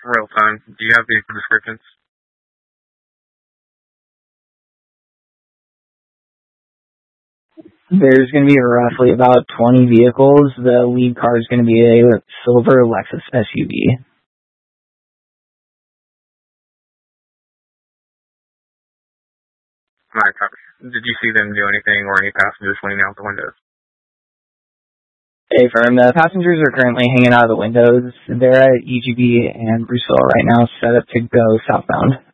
real time. Do you have vehicle descriptions? There's going to be roughly about 20 vehicles. The lead car is going to be a silver Lexus SUV. Alright, copy. Did you see them do anything or any passengers leaning out the windows? Hey, firm. The passengers are currently hanging out of the windows. They're at EGB and Bruceville right now, set up to go southbound.